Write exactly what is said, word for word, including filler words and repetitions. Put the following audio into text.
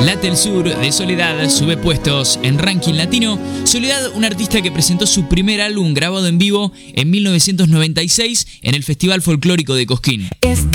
Late el Sur de Soledad sube puestos en ranking latino. Soledad, un artista que presentó su primer álbum grabado en vivo en mil novecientos noventa y seis en el Festival Folclórico de Cosquín.